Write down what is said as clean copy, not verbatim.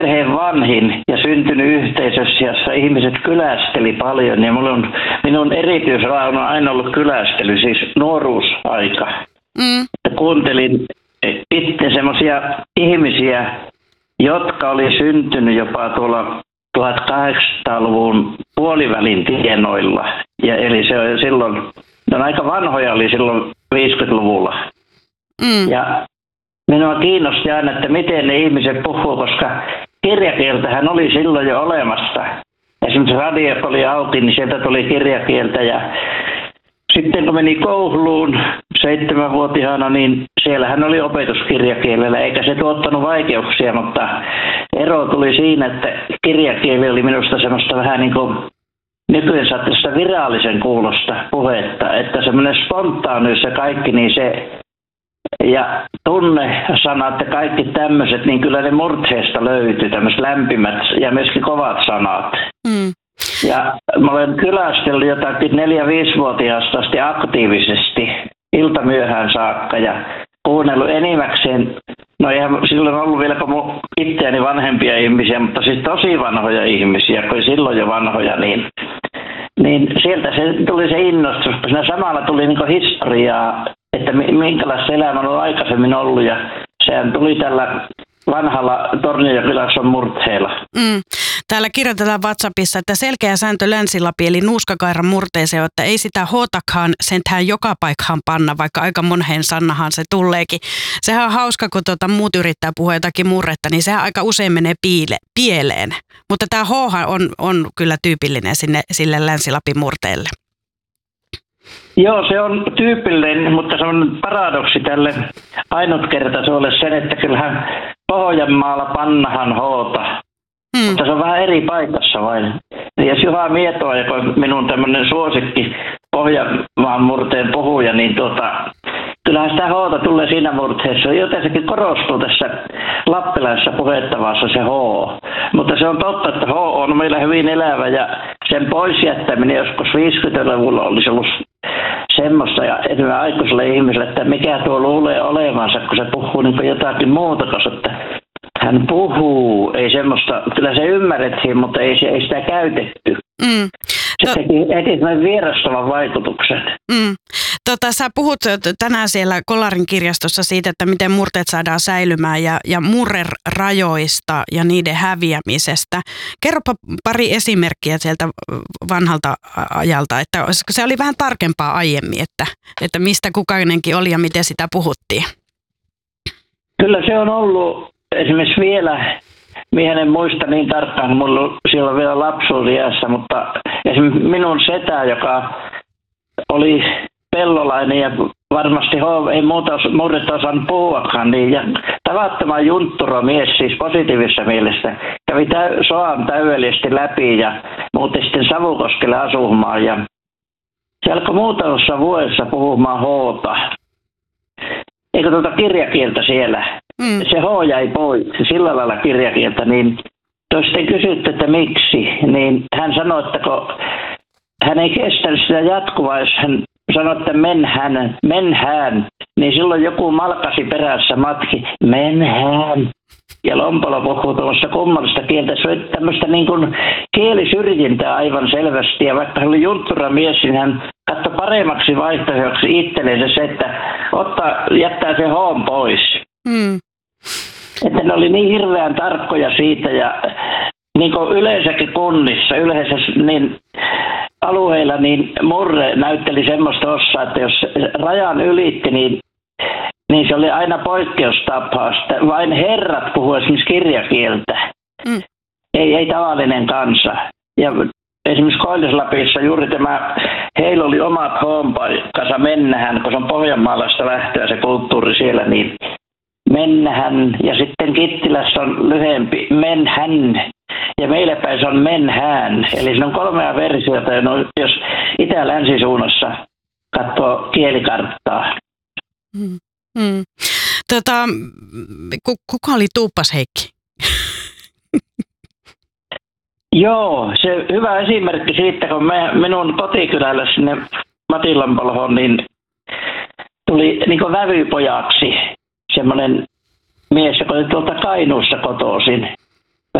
perheen vanhin ja syntynyt yhteisössä, jossa ihmiset kylästeli paljon. Ja minun erityisala on aina ollut kylästely, siis nuoruusaika. Kuuntelin itse semmoisia ihmisiä, jotka oli syntynyt jopa tuolla 1800-luvun puolivälin tienoilla. Ja eli se on silloin, ne on aika vanhoja oli silloin 50-luvulla. Ja minua kiinnosti aina, että miten ne ihmiset puhuu, koska kirjakieltähän oli silloin jo olemassa. Esimerkiksi radiot oli auki, niin sieltä tuli kirjakieltä. Ja sitten kun meni kouluun 7-vuotiaana, niin siellähän oli opetuskirjakielellä, eikä se tuottanut vaikeuksia, mutta ero tuli siinä, että kirjakieli oli minusta semmoista vähän niin kuin nykyään saattaa virallisen kuulosta puhetta, että semmoinen spontaanius ja kaikki, niin se ja tunnesanat ja kaikki tämmöiset, niin kyllä ne murteesta löytyy, tämmöiset lämpimät ja myöskin kovat sanat. Ja mä olen kylästellyt jotakin 4-5-vuotiaasta asti aktiivisesti iltamyöhään saakka ja kuunnellut enimmäkseen, no eihän silloin ollut vielä kuin itseäni vanhempia ihmisiä, mutta siis tosi vanhoja ihmisiä, kun silloin jo vanhoja, niin sieltä se tuli se innostus, kun siinä samalla tuli niin historiaa, että minkälaista elämä on aikaisemmin ollut ja sehän tuli tällä vanhalla Tornionjokilaakson murteella. Täällä kirjoitetaan WhatsAppissa, että selkeä sääntö Länsi-Lappi eli nuuskakairan murteeseen, että ei sitä hootakaan sentään joka paikkaan panna, vaikka aika moneen sannahan se tulleekin. Sehän on hauska, kun muut yrittää puhua jotakin murretta, niin sehän aika usein menee pieleen. Mutta tämä hoohan on kyllä tyypillinen sille Länsi-Lapin murteelle. Joo, se on tyypillinen, mutta se on paradoksi tälle ainutkertaisuudelle sen, että kyllähän Pohjanmaalla pannahan hoota. Mutta se on vähän eri paikassa vain. Ja jos Juha Mietoa, joka on minun tämmöinen suosikki Pohjanmaan murteen puhuja, niin kyllähän sitä hoota tulee siinä murteessa. Jotenkin korostuu tässä lappilaisessa puhettavassa se hoo. Mutta se on totta, että hoo on meillä hyvin elävä ja sen pois jättäminen joskus 50-luvulla olisi ollut semmoista ja enemmän aikuiselle ihmiselle, että mikä tuo luulee olevansa, kun se puhuu niin jotakin muuta, koska hän puhuu, ei semmoista, kyllä se ymmärrettiin, mutta ei sitä käytetty. Se teki vierastavan vaikutuksen. Sä puhut tänään siellä Kolarin kirjastossa siitä, että miten murteet saadaan säilymään ja murrerajoista ja niiden häviämisestä. Kerropa pari esimerkkiä sieltä vanhalta ajalta, että se oli vähän tarkempaa aiemmin, että mistä kukainenkin oli ja miten sitä puhuttiin. Kyllä se on ollut esimerkiksi vielä, minä en muista niin tarkkaan, kun mulla siellä vielä lapsuusiässä, mutta esimerkiksi minun setä, joka oli pellolainen ja varmasti ei murretta osannut puhuakaan, niin ja tavattoman juntturomies siis positiivisessa mielessä, kävi soan täydellisesti läpi ja muutti sitten Savukoskelle asumaan ja se alkoi muutamassa vuodessa puhumaan hoota. Eikö kirjakieltä siellä? Se H jäi pois, sillä lailla kirjakieltä, niin jos sitten kysytty, että miksi, niin hän sanoi, että kun hän ei kestänyt sitä jatkuvaa, jos hän sanoi, että menhän, niin silloin joku malkasi perässä matki, menhän. Ja Lompolo puhuu tuollaista kummallista kieltä. Se oli tämmöistä niin kuin kielisyrjintää aivan selvästi. Ja vaikka hän oli junttura mies, niin hän katsoi paremmaksi vaihtoehdoksi itselleen se, että jättää se hoon pois. Että ne oli niin hirveän tarkkoja siitä ja niin kuin yleensäkin kunnissa, yleensä niin alueilla, niin murre näytteli semmoista osaa, että jos rajan ylitti, niin se oli aina poikkeustapaus. Vain herrat puhuu esimerkiksi kirjakieltä, ei tavallinen kansa. Ja esimerkiksi Koillis-Lapissa juuri heillä oli omat hoonpaikkansa mennähän, kun se on pohjanmaalaista lähtöä se kulttuuri siellä, niin mennähän. Ja sitten Kittilässä on lyhempi menhän. Ja meillä päin se on menhän. Eli siinä on 3 versiota, jos itä-länsisuunnassa katsoo kielikarttaa. Kuka oli Tuuppas Heikki? Joo, se hyvä esimerkki siitä, kun minun kotikylällä sinne Matilanpolhoon, niin tuli niin vävypojaksi semmoinen mies, joka oli tuolta Kainuussa kotoisin.